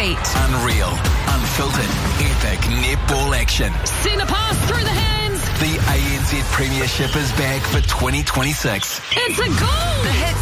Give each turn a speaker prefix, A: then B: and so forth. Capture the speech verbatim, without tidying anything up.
A: feet.
B: Unreal, unfiltered, epic netball action.
A: Centre pass through the hands.
B: The A N Z Premiership is back for twenty twenty-six.
A: It's a goal. The hits